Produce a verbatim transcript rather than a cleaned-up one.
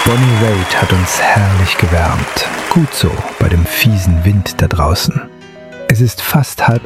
Bonnie Raitt hat uns herrlich gewärmt. Gut so bei dem fiesen Wind da draußen. Es ist fast halb